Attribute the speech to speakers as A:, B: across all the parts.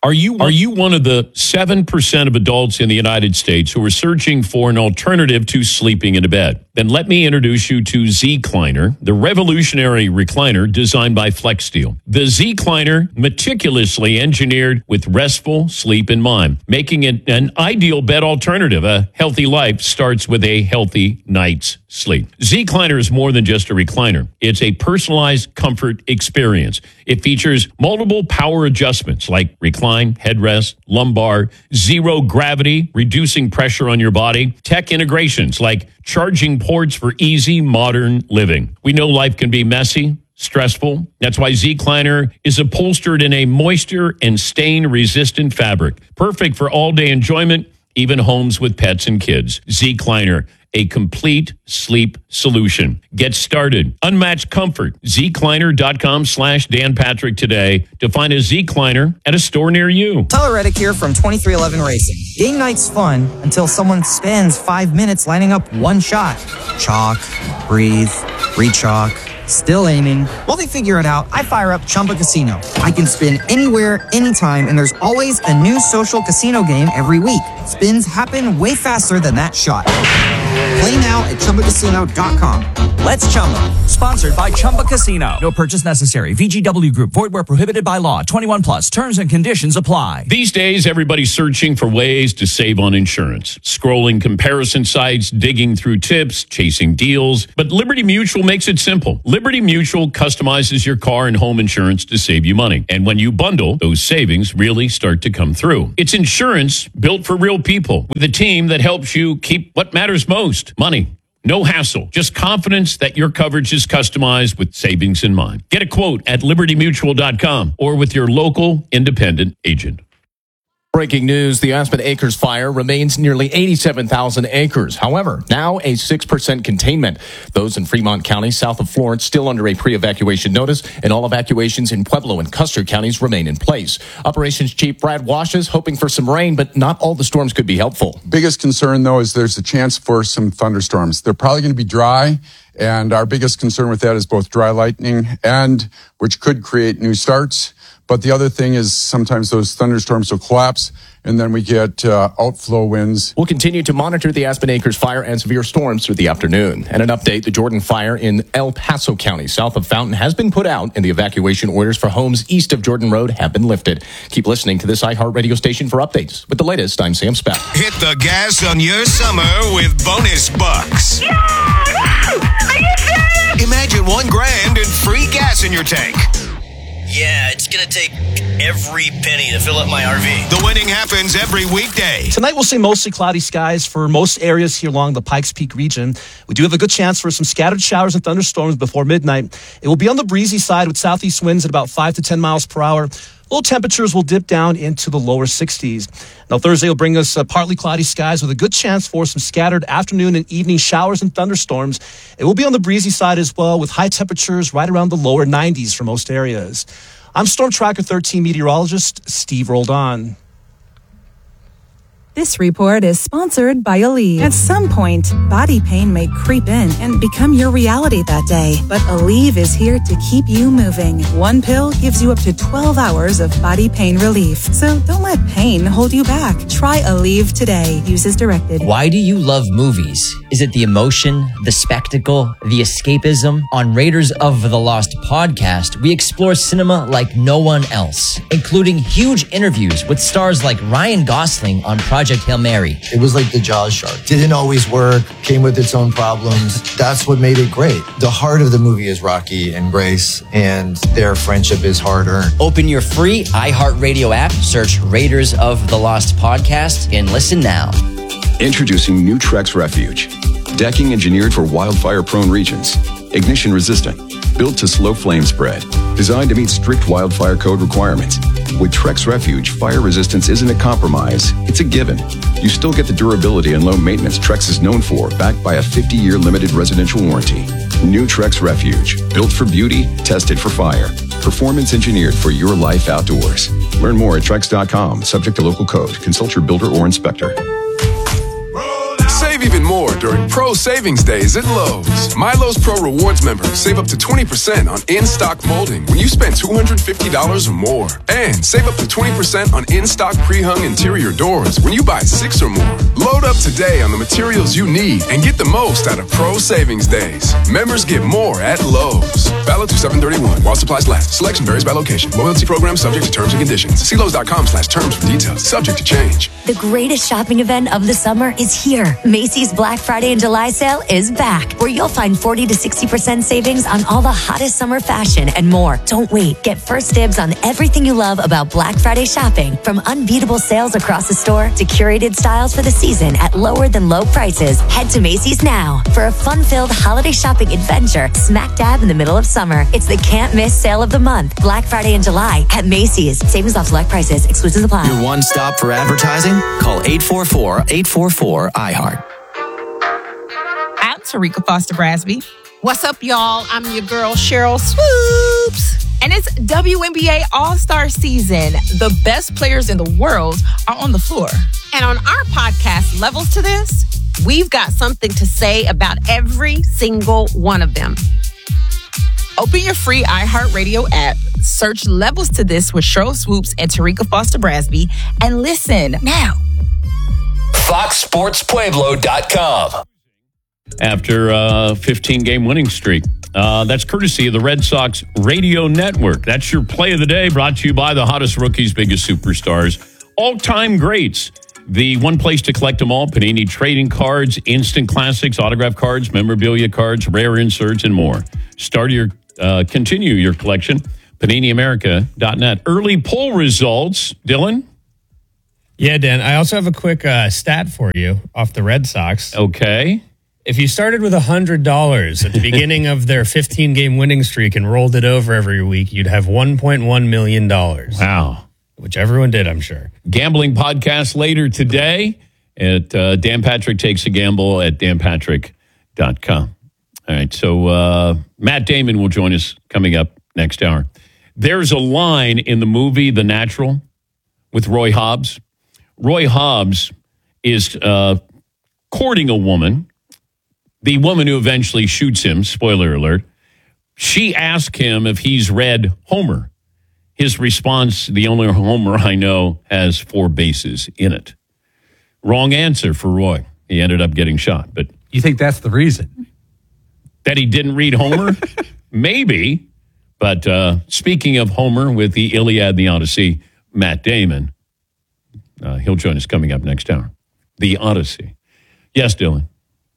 A: Are you one of the 7% of adults in the United States who are searching for an alternative to sleeping in a bed? Then let me introduce you to Zecliner, the revolutionary recliner designed by FlexSteel. The Zecliner, meticulously engineered with restful sleep in mind, making it an ideal bed alternative. A healthy life starts with a healthy night's sleep. Zecliner is more than just a recliner. It's a personalized comfort experience. It features multiple power adjustments like recline, headrest, lumbar, zero gravity, reducing pressure on your body, tech integrations like charging ports for easy modern living. We know life can be messy, stressful. That's why Zecliner is upholstered in a moisture and stain-resistant fabric. Perfect for all-day enjoyment, even homes with pets and kids. Zecliner, a complete sleep solution. Get started. Unmatched comfort. Zecliner.com/Dan Patrick today to find a Zecliner at a store near you.
B: Tyler Reddick here from 2311 Racing. Game night's fun until someone spends 5 minutes lining up one shot. Chalk, breathe, re-chalk, still aiming. While they figure it out, I fire up Chumba Casino. I can spin anywhere, anytime, and there's always a new social casino game every week. Spins happen way faster than that shot. Play now at ChumbaCasino.com. Let's Chumba.
C: Sponsored by Chumba Casino. No purchase necessary. VGW Group. Void where prohibited by law. 21 plus. Terms and conditions apply.
A: These days, everybody's searching for ways to save on insurance. Scrolling comparison sites, digging through tips, chasing deals. But Liberty Mutual makes it simple. Liberty Mutual customizes your car and home insurance to save you money. And when you bundle, those savings really start to come through. It's insurance built for real people with a team that helps you keep what matters most, money. No hassle, just confidence that your coverage is customized with savings in mind. Get a quote at libertymutual.com or with your local independent agent.
D: Breaking news, the Aspen Acres fire remains nearly 87,000 acres. However, now a 6% containment. Those in Fremont County, south of Florence, still under a pre-evacuation notice, and all evacuations in Pueblo and Custer counties remain in place. Operations Chief Brad Washes hoping for some rain, but not all the storms could be helpful.
E: Biggest concern, though, is there's a chance for some thunderstorms. They're probably going to be dry, and our biggest concern with that is both dry lightning and which could create new starts. But the other thing is sometimes those thunderstorms will collapse, and then we get outflow winds.
D: We'll continue to monitor the Aspen Acres fire and severe storms through the afternoon. And an update, the Jordan fire in El Paso County, south of Fountain, has been put out, and the evacuation orders for homes east of Jordan Road have been lifted. Keep listening to this iHeart radio station for updates. With the latest, I'm Sam Speck.
F: Hit the gas on your summer with bonus bucks.
G: Yeah! Are you serious?
F: Imagine $1,000 and free gas in your tank.
H: Yeah, it's going to take every penny to fill up my RV.
F: The winning happens every weekday.
I: Tonight we'll see mostly cloudy skies for most areas here along the Pikes Peak region. We do have a good chance for some scattered showers and thunderstorms before midnight. It will be on the breezy side with southeast winds at about 5 to 10 miles per hour. Low temperatures will dip down into the lower 60s. Now, Thursday will bring us partly cloudy skies with a good chance for some scattered afternoon and evening showers and thunderstorms. It will be on the breezy side as well with high temperatures right around the lower 90s for most areas. I'm Storm Tracker 13 meteorologist Steve Roldan.
J: This report is sponsored by Aleve. At some point, body pain may creep in and become your reality that day. But Aleve is here to keep you moving. One pill gives you up to 12 hours of body pain relief. So don't let pain hold you back. Try Aleve today. Use as directed.
K: Why do you love movies? Is it the emotion, the spectacle, the escapism? On Raiders of the Lost podcast, we explore cinema like no one else, including huge interviews with stars like Ryan Gosling on Project Hail Mary.
L: It was like the Jaws shark. Didn't always work, came with its own problems. That's what made it great. The heart of the movie is Rocky and Grace, and their friendship is hard-earned.
K: Open your free iHeartRadio app, search Raiders of the Lost podcast, and listen now.
M: Introducing new Trex Refuge. Decking engineered for wildfire-prone regions. Ignition resistant. Built to slow flame spread. Designed to meet strict wildfire code requirements. With Trex Refuge, fire resistance isn't a compromise, it's a given. You still get the durability and low maintenance Trex is known for, backed by a 50-year limited residential warranty. New Trex Refuge. Built for beauty, tested for fire. Performance engineered for your life outdoors. Learn more at Trex.com, subject to local code. Consult your builder or inspector.
N: Save even more during Pro Savings Days at Lowe's. My Lowe's Pro Rewards members save up to 20% on in-stock molding when you spend $250 or more. And save up to 20% on in-stock pre-hung interior doors when you buy 6 or more. Load up today on the materials you need and get the most out of Pro Savings Days. Members get more at Lowe's. Valid through 7/31 while supplies last. Selection varies by location. Loyalty program subject to terms and conditions. See Lowe's.com/terms for details. Subject to change.
O: The greatest shopping event of the summer is here. Macy's Black Friday and July sale is back, where you'll find 40 to 60% savings on all the hottest summer fashion and more. Don't wait. Get first dibs on everything you love about Black Friday shopping, from unbeatable sales across the store to curated styles for the season at lower than low prices. Head to Macy's now for a fun-filled holiday shopping adventure smack dab in the middle of summer. It's the can't-miss sale of the month. Black Friday in July at Macy's. Savings off select prices. Exclusions apply.
C: Your one stop for advertising? Call 844-844-iHeart.
P: I'm Tarika Foster Brasby. What's up, y'all? I'm your girl, Cheryl Swoops. And it's WNBA All-Star season. The best players in the world are on the floor. And on our podcast, Levels to This, we've got something to say about every single one of them. Open your free iHeartRadio app, search Levels to This with Cheryl Swoops and Tarika Foster Brasby, and listen now.
A: FoxSportsPueblo.com. After a 15-game winning streak. That's courtesy of the Red Sox Radio Network. That's your play of the day, brought to you by the hottest rookies, biggest superstars, all-time greats. The one place to collect them all: Panini trading cards, instant classics, autograph cards, memorabilia cards, rare inserts, and more. Continue your collection, PaniniAmerica.net. Early poll results, Dylan?
Q: Yeah, Dan. I also have a quick stat for you off the Red Sox.
A: Okay.
Q: If you started with $100 at the beginning of their 15-game winning streak and rolled it over every week, you'd have $1.1 million.
A: Wow.
Q: Which everyone did, I'm sure.
A: Gambling podcast later today at Dan Patrick Takes a Gamble at danpatrick.com. All right, so Matt Damon will join us coming up next hour. There's a line in the movie The Natural with Roy Hobbs. Roy Hobbs is courting a woman. The woman who eventually shoots him, spoiler alert, she asked him if he's read Homer. His response, the only Homer I know has 4 bases in it. Wrong answer for Roy. He ended up getting shot. But
R: you think that's the reason?
A: That he didn't read Homer? Maybe. But speaking of Homer with the Iliad and the Odyssey, Matt Damon, he'll join us coming up next hour. The Odyssey. Yes, Dylan.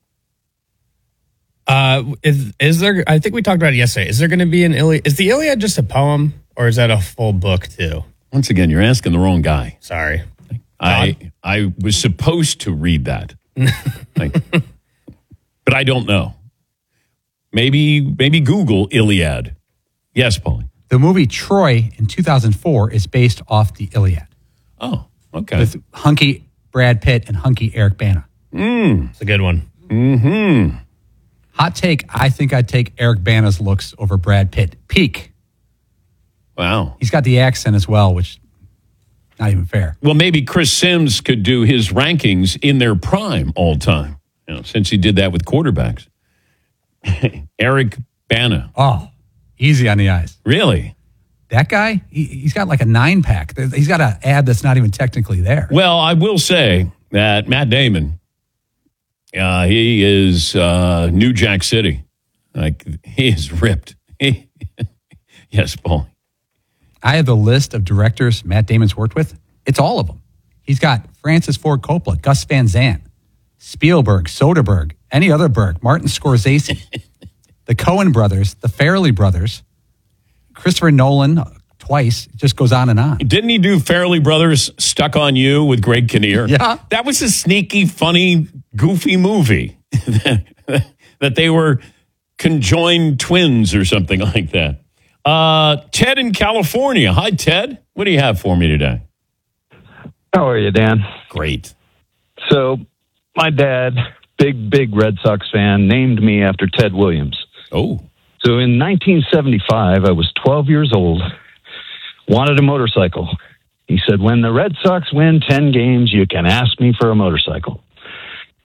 Q: Is there? I think we talked about it yesterday. Is there going to be an Iliad? Is the Iliad just a poem, or is that a full book too?
A: Once again, you're asking the wrong guy.
Q: Sorry,
A: I was supposed to read that, but I don't know. Maybe Google Iliad. Yes, Paulie.
R: The movie Troy in 2004 is based off the Iliad.
A: Oh, okay.
R: With hunky Brad Pitt and hunky Eric Bana.
Q: It's a good one.
A: Mm-hmm.
R: Hot take, I think I'd take Eric Bana's looks over Brad Pitt. Peak.
A: Wow.
R: He's got the accent as well, which not even fair.
A: Well, maybe Chris Sims could do his rankings in their prime all time, since he did that with quarterbacks. Eric Bana.
R: Oh, easy on the eyes.
A: Really?
R: That guy, he's got like a 9-pack. He's got an ad that's not even technically there.
A: Well, I will say that Matt Damon, he is New Jack City. Like, he is ripped. Yes, Paul.
R: I have the list of directors Matt Damon's worked with. It's all of them. He's got Francis Ford Coppola, Gus Van Sant, Spielberg, Soderbergh, any other Berg, Martin Scorsese, the Coen brothers, the Farrelly brothers, Christopher Nolan twice. It just goes on and on.
A: Didn't he do Farrelly Brothers Stuck on You with Greg Kinnear?
R: Yeah.
A: That was a sneaky, funny, goofy movie that they were conjoined twins or something like that. Ted in California. Hi, Ted. What do you have for me today?
S: How are you, Dan?
A: Great.
S: So, my dad, big Red Sox fan, named me after Ted Williams.
A: Oh.
S: So, in 1975, I was 12 years old, wanted a motorcycle. He said, when the Red Sox win 10 games, you can ask me for a motorcycle.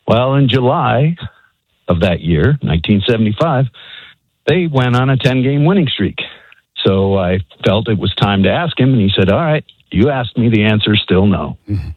S: Well, in July of that year, 1975, they went on a 10-game winning streak. So I felt it was time to ask him, and he said, all right, you asked me, the answer is still no.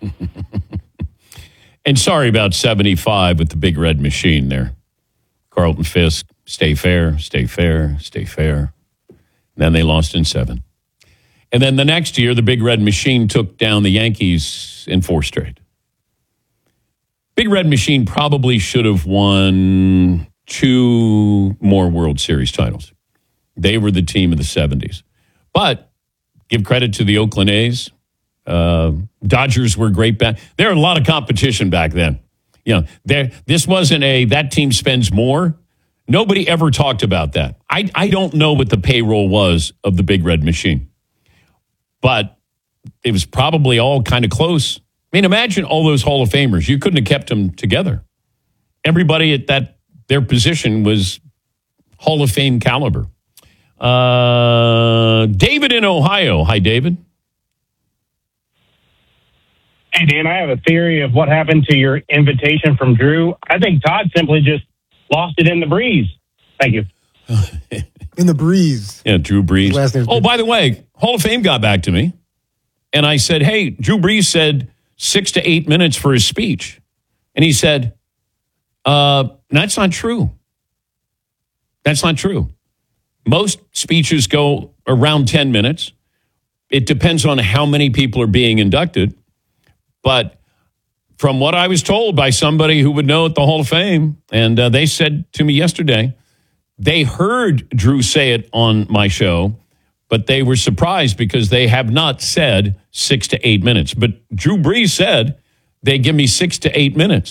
A: And sorry about 75 with the Big Red Machine there. Carlton Fisk, stay fair, stay fair, stay fair. Then they lost in 7. And then the next year, the Big Red Machine took down the Yankees in 4 straight. Big Red Machine probably should have won 2 more World Series titles. They were the team of the 70s. But give credit to the Oakland A's. Dodgers were great back. There was a lot of competition back then. This wasn't that team spends more. Nobody ever talked about that. I don't know what the payroll was of the Big Red Machine, but it was probably all kind of close. I mean, imagine all those Hall of Famers. You couldn't have kept them together. Everybody at their position was Hall of Fame caliber. David in Ohio. Hi, David.
T: Hey, Dan, I have a theory of what happened to your invitation from Drew. I think Todd simply just lost it in the breeze. Thank you.
U: In the breeze.
A: Yeah, Drew Brees.
U: Last name's
A: Oh, by the way, Hall of Fame got back to me. And I said, hey, Drew Brees said 6 to 8 minutes for his speech. And he said, that's not true. That's not true. Most speeches go around 10 minutes. It depends on how many people are being inducted. But from what I was told by somebody who would know at the Hall of Fame, and they said to me yesterday, they heard Drew say it on my show, but they were surprised because they have not said 6 to 8 minutes. But Drew Brees said they give me 6 to 8 minutes.